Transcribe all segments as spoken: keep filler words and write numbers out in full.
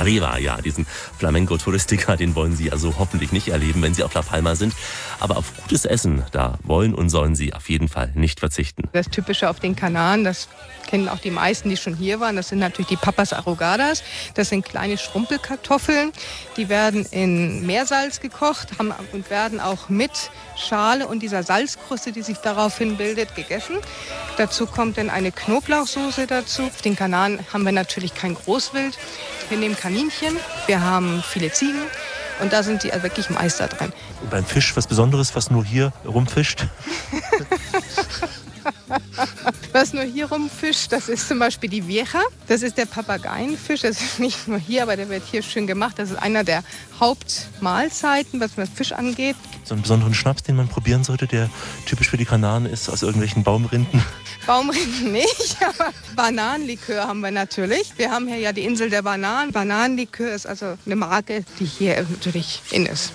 Arriba, ja, diesen Flamenco-Touristiker, den wollen Sie also hoffentlich nicht erleben, wenn Sie auf La Palma sind. Aber auf gutes Essen, da wollen und sollen Sie auf jeden Fall nicht verzichten. Das Typische auf den Kanaren, das kennen auch die meisten, die schon hier waren, das sind natürlich die Papas Arrugadas. Das sind kleine Schrumpelkartoffeln, die werden in Meersalz gekocht haben und werden auch mit Schale und dieser Salzkruste, die sich daraufhin bildet, gegessen. Dazu kommt dann eine Knoblauchsoße dazu. Auf den Kanaren haben wir natürlich kein Großwild. Wir nehmen Kaninchen, wir haben viele Ziegen und da sind die wirklich Meister drin. Und beim Fisch was Besonderes, was nur hier rumfischt? Was nur hier rumfischt, das ist zum Beispiel die Vieja. Das ist der Papageienfisch. Das ist nicht nur hier, aber der wird hier schön gemacht. Das ist einer der Hauptmahlzeiten, was mit Fisch angeht. So einen besonderen Schnaps, den man probieren sollte, der typisch für die Kanaren ist, aus irgendwelchen Baumrinden? Baumrinden nicht, aber Bananenlikör haben wir natürlich. Wir haben hier ja die Insel der Bananen. Bananenlikör ist also eine Marke, die hier natürlich in ist.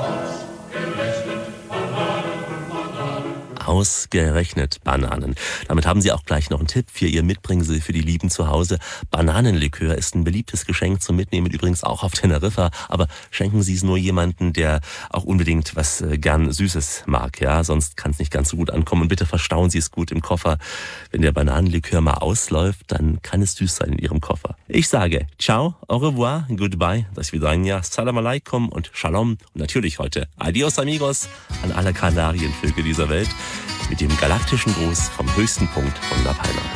Ausgerechnet Bananen. Damit haben Sie auch gleich noch einen Tipp für Ihr Mitbringsel für die Lieben zu Hause. Bananenlikör ist ein beliebtes Geschenk zum Mitnehmen, übrigens auch auf Teneriffa. Aber schenken Sie es nur jemanden, der auch unbedingt was äh, gern Süßes mag. Ja, sonst kann es nicht ganz so gut ankommen. Und bitte verstauen Sie es gut im Koffer. Wenn der Bananenlikör mal ausläuft, dann kann es süß sein in Ihrem Koffer. Ich sage ciao, au revoir, goodbye, das Vidania, salam alaikum und shalom. Und natürlich heute adios amigos an alle Kanarienvögel dieser Welt. Mit dem galaktischen Gruß vom höchsten Punkt von La Palma.